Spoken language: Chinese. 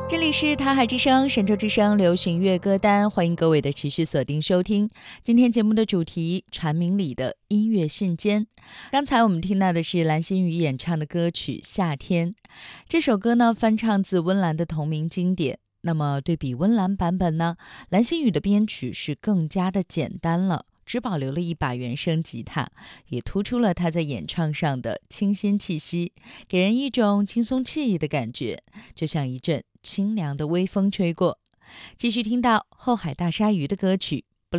这里是台海之声、神州之声流行乐歌单，欢迎各位的持续锁定收听。今天节目的主题，传明里的音乐信笺。刚才我们听到的是蓝心湄演唱的歌曲《夏天》。这首歌呢，翻唱自温岚的同名经典。那么对比温岚版本呢，蓝心湄的编曲是更加的简单了，只保留了一把原声吉他，也突出了她在演唱上的清新气息，给人一种轻松惬意的感觉，就像一阵清凉的微风吹过。继续听到后海大鲨鱼的歌曲